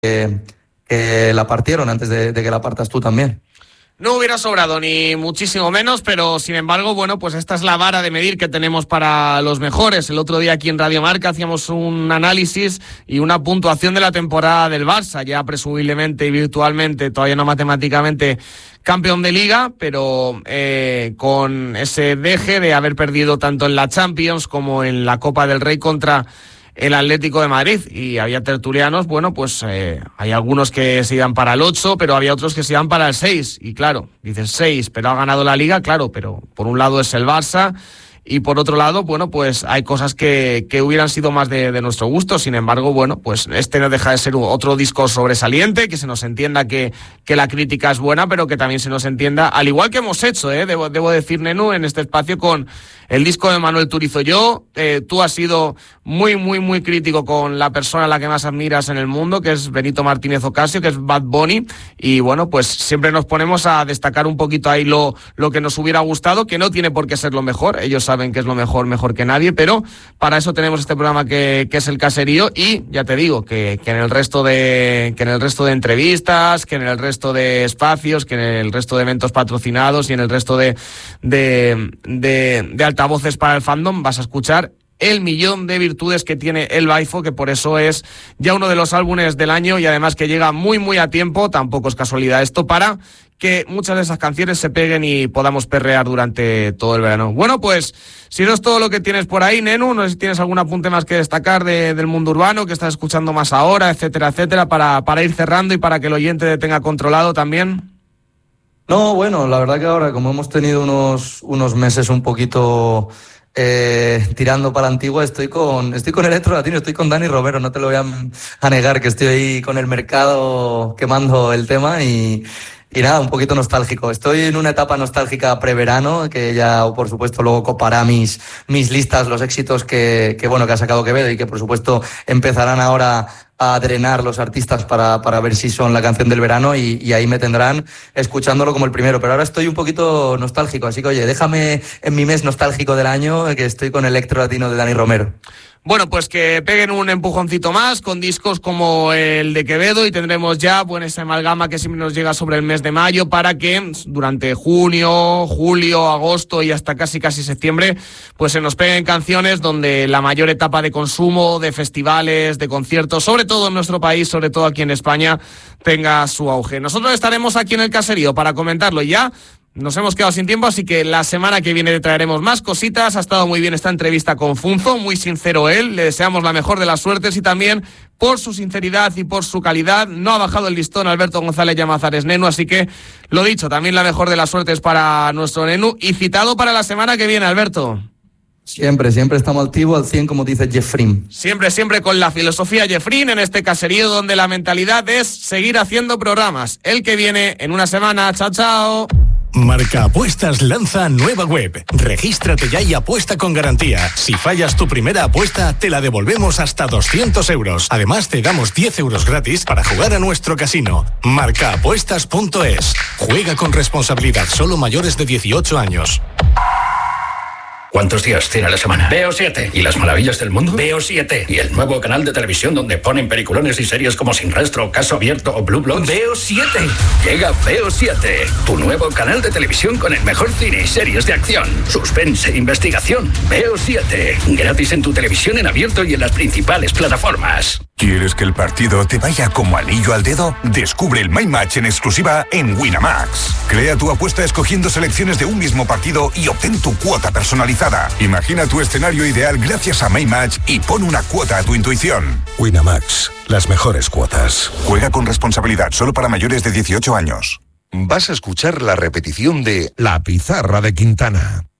que la partieron antes de que la partas tú también. No hubiera sobrado ni muchísimo menos, pero sin embargo, bueno, pues esta es la vara de medir que tenemos para los mejores. El otro día aquí en Radio Marca hacíamos un análisis y una puntuación de la temporada del Barça, ya presumiblemente y virtualmente, todavía no matemáticamente, campeón de Liga, pero con ese deje de haber perdido tanto en la Champions como en la Copa del Rey contra el Atlético de Madrid. Y había tertulianos, bueno, pues hay algunos que se iban para el 8, pero había otros que se iban para el 6. Y claro, dices 6, pero ha ganado la Liga, claro, pero por un lado es el Barça y por otro lado, bueno, pues hay cosas que hubieran sido más de nuestro gusto. Sin embargo, bueno, pues este no deja de ser otro disco sobresaliente, que se nos entienda que la crítica es buena, pero que también se nos entienda, al igual que hemos hecho, debo decir, Nenu, en este espacio con el disco de Manuel Turizo. Tú has sido muy, muy, muy crítico con la persona a la que más admiras en el mundo, que es Benito Martínez Ocasio, que es Bad Bunny, y bueno, pues siempre nos ponemos a destacar un poquito ahí lo que nos hubiera gustado, que no tiene por qué ser lo mejor. Ellos saben que es lo mejor que nadie, pero para eso tenemos este programa que es El Caserío. Y ya te digo que en el resto de entrevistas, que en el resto de espacios, que en el resto de eventos patrocinados y en el resto de altavoces para el fandom vas a escuchar el millón de virtudes que tiene El Baifo, que por eso es ya uno de los álbumes del año y además que llega muy muy a tiempo. Tampoco es casualidad esto, para que muchas de esas canciones se peguen y podamos perrear durante todo el verano. Bueno, pues si no es todo lo que tienes por ahí, Nenu, no sé si tienes algún apunte más que destacar del mundo urbano, que estás escuchando más ahora, etcétera, etcétera, para ir cerrando y para que el oyente te tenga controlado también. No, bueno, la verdad que ahora, como hemos tenido unos meses un poquito tirando para la antigua, estoy con Electro Latino, estoy con Dani Romero, no te lo voy a negar, que estoy ahí con el mercado quemando el tema y nada, un poquito nostálgico. Estoy en una etapa nostálgica preverano, que ya, por supuesto, luego copará mis listas, los éxitos que ha sacado Quevedo y que, por supuesto, empezarán ahora a drenar los artistas para ver si son la canción del verano y ahí me tendrán escuchándolo como el primero. Pero ahora estoy un poquito nostálgico, así que, oye, déjame en mi mes nostálgico del año, que estoy con Electro Latino de Dani Romero. Bueno, pues que peguen un empujoncito más con discos como el de Quevedo y tendremos ya esa amalgama que siempre nos llega sobre el mes de mayo para que durante junio, julio, agosto y hasta casi septiembre pues se nos peguen canciones donde la mayor etapa de consumo, de festivales, de conciertos, sobre todo en nuestro país, sobre todo aquí en España, tenga su auge. Nosotros estaremos aquí en El Caserío para comentarlo ya. Nos hemos quedado sin tiempo, así que la semana que viene le traeremos más cositas. Ha estado muy bien esta entrevista con Funzo, muy sincero él. Le deseamos la mejor de las suertes y también por su sinceridad y por su calidad. No ha bajado el listón Alberto González Llamazares, Nenu, así que lo dicho, también la mejor de las suertes para nuestro Nenu y citado para la semana que viene, Alberto. Siempre estamos activos al 100, como dice Jeffrin. Siempre con la filosofía Jeffrin en este caserío donde la mentalidad es seguir haciendo programas. El que viene en una semana. Chao, chao. Marca Apuestas lanza nueva web. Regístrate ya y apuesta con garantía. Si fallas tu primera apuesta, te la devolvemos hasta 200 euros. Además, te damos 10 euros gratis para jugar a nuestro casino. Marcaapuestas.es. Juega con responsabilidad. Solo mayores de 18 años. ¿Cuántos días tiene la semana? Veo 7. ¿Y las maravillas del mundo? Veo 7. ¿Y el nuevo canal de televisión donde ponen peliculones y series como Sin Rastro, Caso Abierto o Blue Bloods? Veo 7. Llega Veo 7, tu nuevo canal de televisión con el mejor cine y series de acción, suspense e investigación. Veo 7. Gratis en tu televisión en abierto y en las principales plataformas. ¿Quieres que el partido te vaya como anillo al dedo? Descubre el My Match en exclusiva en Winamax. Crea tu apuesta escogiendo selecciones de un mismo partido y obtén tu cuota personalizada. Imagina tu escenario ideal gracias a My Match y pon una cuota a tu intuición. Winamax, las mejores cuotas. Juega con responsabilidad, solo para mayores de 18 años. Vas a escuchar la repetición de La Pizarra de Quintana.